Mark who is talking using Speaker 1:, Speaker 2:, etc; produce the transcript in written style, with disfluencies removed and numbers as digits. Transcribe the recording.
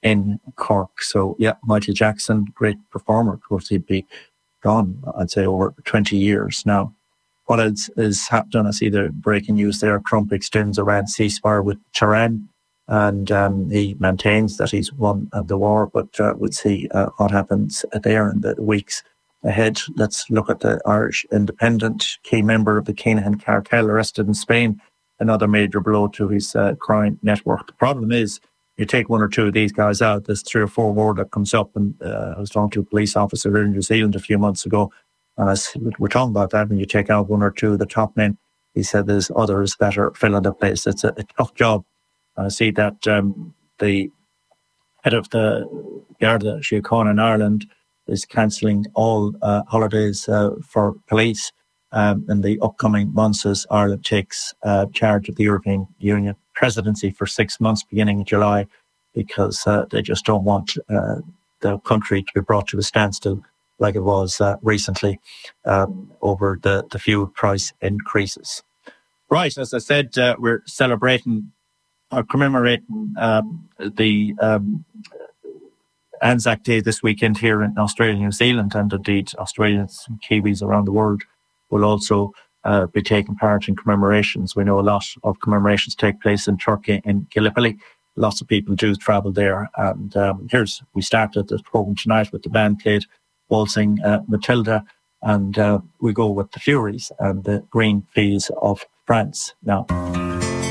Speaker 1: in Cork. So, yeah, Michael Jackson, great performer. Of course, he'd be gone, I'd say, over 20 years now. What else is happening? I see the breaking news there. Trump extends Iran ceasefire with Tehran, and he maintains that he's won the war, but we'll see what happens there in the weeks ahead. Let's look at the Irish Independent. Key member of the Kinahan cartel arrested in Spain. Another major blow to his crime network. The problem is, you take one or two of these guys out, there's 3 or 4 more that comes up. And I was talking to a police officer here in New Zealand a few months ago, and we're talking about that. When you take out one or two of the top men, he said there's others that are filling the place. It's a tough job. I see that the head of the Garda Síochána in Ireland is cancelling all holidays for police in the upcoming months as Ireland takes charge of the European Union presidency for 6 months beginning in July, because they just don't want the country to be brought to a standstill like it was recently over the fuel price increases. Right, as I said, we're celebrating or commemorating the Anzac Day this weekend here in Australia and New Zealand, and indeed Australians and Kiwis around the world will also be taking part in commemorations. We know a lot of commemorations take place in Turkey, in Gallipoli. Lots of people do travel there. And we started this program tonight with the band played Waltzing Matilda, and we go with the Furies and the Green Fields of France now.